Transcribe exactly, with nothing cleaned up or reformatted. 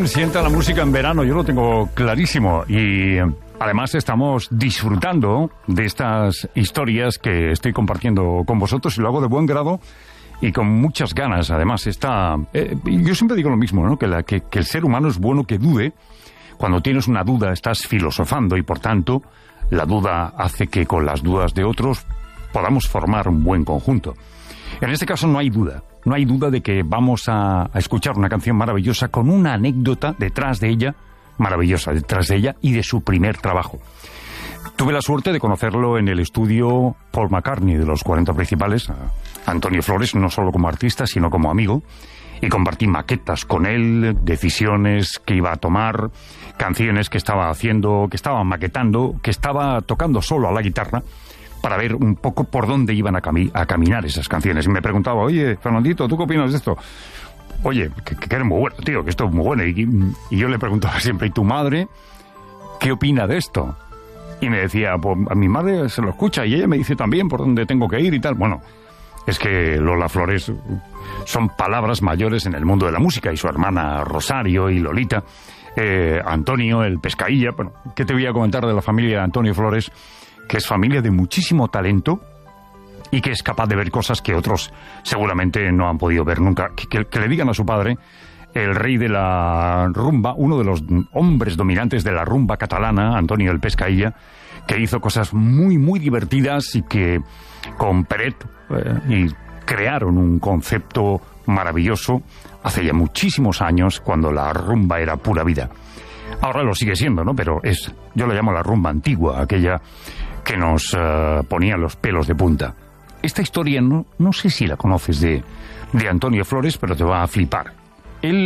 bien sienta la música en verano, yo lo tengo clarísimo. Y además estamos disfrutando de estas historias que estoy compartiendo con vosotros y lo hago de buen grado y con muchas ganas. Además, está, eh, yo siempre digo lo mismo, ¿no? Que, la, que, que el ser humano es bueno que dude. Cuando tienes una duda estás filosofando y, por tanto, la duda hace que con las dudas de otros podamos formar un buen conjunto. En este caso no hay duda, no hay duda de que vamos a, a escuchar una canción maravillosa con una anécdota detrás de ella, maravillosa detrás de ella y de su primer trabajo. Tuve la suerte de conocerlo en el estudio Paul McCartney de los cuarenta Principales, a Antonio Flores, no solo como artista, sino como amigo, y compartí maquetas con él, decisiones que iba a tomar, canciones que estaba haciendo, que estaba maquetando, que estaba tocando solo a la guitarra, para ver un poco por dónde iban a, cami a caminar esas canciones. Y me preguntaba, oye, Fernandito, ¿tú qué opinas de esto? Oye, que, que eres muy bueno, tío, que esto es muy bueno. Y, y yo le preguntaba siempre, ¿y tu madre qué opina de esto? Y me decía, pues a mi madre se lo escucha y ella me dice también por dónde tengo que ir y tal. Bueno, es que Lola Flores son palabras mayores en el mundo de la música, y su hermana Rosario y Lolita, eh, Antonio, el Pescailla. Bueno, ¿qué te voy a comentar de la familia de Antonio Flores? Que es familia de muchísimo talento y que es capaz de ver cosas que otros seguramente no han podido ver nunca. Que, que, que le digan a su padre, el rey de la rumba, uno de los hombres dominantes de la rumba catalana, Antonio el Pescailla, que hizo cosas muy, muy divertidas y que con Peret eh, y crearon un concepto maravilloso hace ya muchísimos años, cuando la rumba era pura vida. Ahora lo sigue siendo, ¿no? Pero es, yo lo llamo la rumba antigua, aquella que nos uh, ponía los pelos de punta. Esta historia no, no sé si la conoces de, de Antonio Flores, pero te va a flipar.